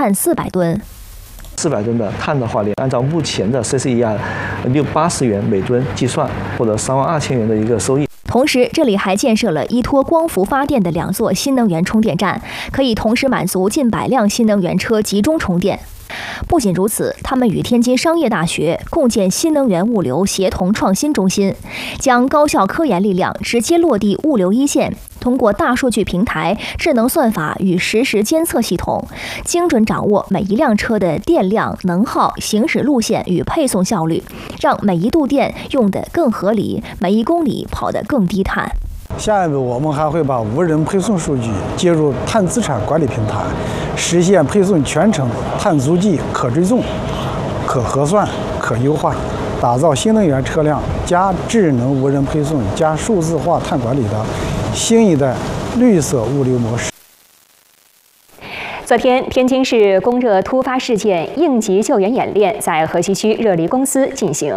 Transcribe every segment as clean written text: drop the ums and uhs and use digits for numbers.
碳400吨。 400吨的碳的话，按照目前的 CCER 680元每吨计算，获得32000元的一个收益。 同时，这里还建设了依托光伏发电的2座新能源充电站，可以同时满足近100辆新能源车集中充电。不仅如此，他们与天津商业大学共建新能源物流协同创新中心，将高校科研力量直接落地物流一线，通过大数据平台、智能算法与实时监测系统，精准掌握每一辆车的电量、能耗、行驶路线与配送效率，让每一度电用得更合理，每1公里跑得更低碳。 下一步，我们还会把无人配送数据接入碳资产管理平台，实现配送全程碳足迹可追踪、可核算、可优化，打造新能源车辆加智能无人配送加数字化碳管理的新一代绿色物流模式。 昨天，天津市供热突发事件应急救援演练在河西区热力公司进行。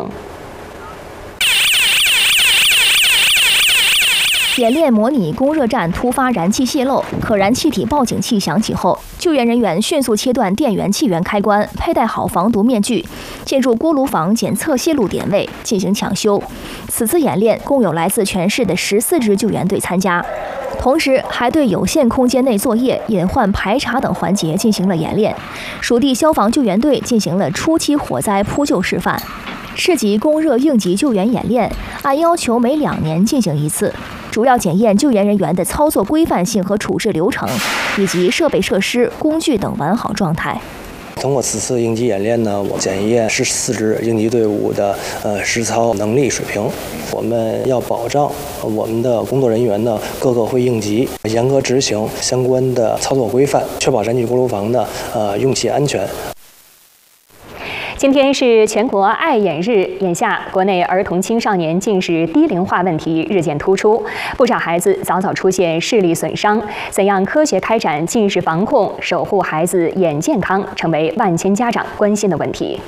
演练模拟供热站突发燃气泄漏，可燃气体报警器响起后，救援人员迅速切断电源气源开关，佩戴好防毒面具，进入锅炉房检测泄漏点位进行抢修。此次演练共有来自全市的14支救援队参加，同时还对有限空间内作业、隐患排查等环节进行了演练。属地消防救援队进行了初期火灾扑救示范。市级供热应急救援演练按要求每2年进行一次。主要检验救援人员的操作规范性和处置流程，以及设备设施、工具等完好状态。 通过此次应急演练呢，我检验14支应急队伍的实操能力水平。我们要保障我们的工作人员呢个个会应急，严格执行相关的操作规范，确保燃气锅炉房的用气安全。 今天是全国爱眼日，眼下国内儿童青少年近视低龄化问题日渐突出，不少孩子早早出现视力损伤。怎样科学开展近视防控，守护孩子眼健康，成为万千家长关心的问题。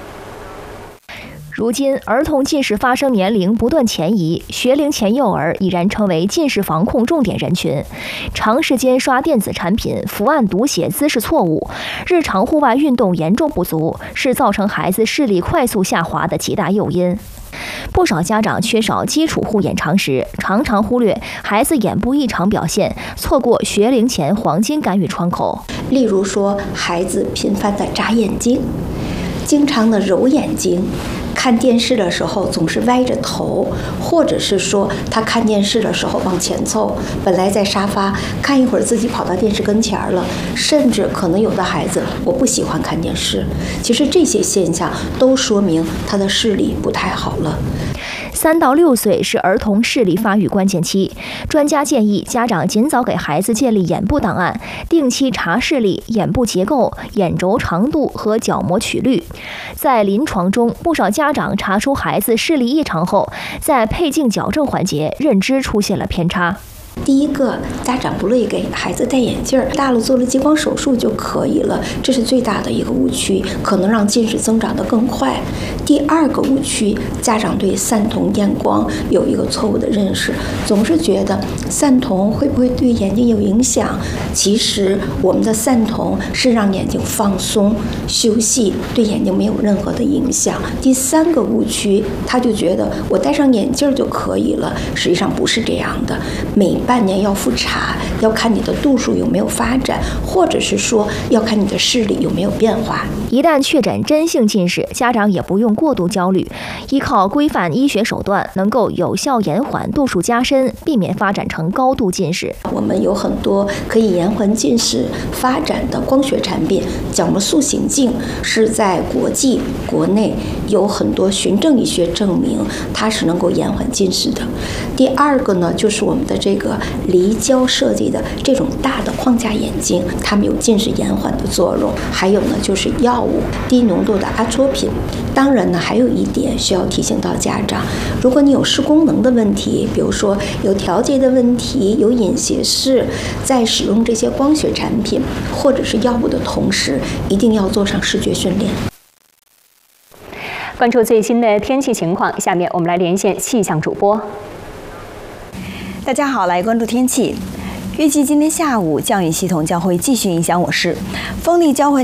如今，儿童近视发生年龄不断前移，学龄前幼儿已然成为近视防控重点人群。长时间刷电子产品、伏案读写姿势错误、日常户外运动严重不足，是造成孩子视力快速下滑的极大诱因。不少家长缺少基础护眼常识，常常忽略孩子眼部异常表现，错过学龄前黄金干预窗口。 例如说，孩子频繁的眨眼睛，经常的揉眼睛，看电视的时候总是歪着头，或者是说他看电视的时候往前凑，本来在沙发看一会儿自己跑到电视跟前了，甚至可能有的孩子我不喜欢看电视。其实这些现象都说明他的视力不太好了。 3到6岁是儿童视力发育关键期，专家建议家长尽早给孩子建立眼部档案，定期查视力、眼部结构、眼轴长度和角膜曲率。在临床中，不少家长查出孩子视力异常后，在配镜矫正环节认知出现了偏差。 第一个，家长不乐意给孩子戴眼镜，大了做了激光手术就可以了，这是最大的一个误区，可能让近视增长得更快。第二个误区，家长对散瞳验光有一个错误的认识，总是觉得散瞳会不会对眼睛有影响？其实我们的散瞳是让眼睛放松休息，对眼睛没有任何的影响。第三个误区，他就觉得我戴上眼镜就可以了，实际上不是这样的，每半年要复查，要看你的度数有没有发展，或者是说要看你的视力有没有变化。 一旦确诊真性近视，家长也不用过度焦虑，依靠规范医学手段，能够有效延缓度数加深，避免发展成高度近视。 我们有很多可以延缓近视发展的光学产品，角膜塑形镜是在国际、国内有很多循证医学证明它是能够延缓近视的。第二个呢，就是我们的这个离焦设计的这种大的框架眼镜，它们有近视延缓的作用。还有呢，就是药物低浓度的阿唑品。当然呢，还有一点需要提醒到家长，如果你有视功能的问题，比如说有调节的问题，有隐斜视，在使用这些光学产品或者是药物的同时，一定要做上视觉训练。 关注最新的天气情况，下面我们来连线气象主播。 大家好，来关注天气。预计今天下午降雨系统将会继续影响我市，风力将会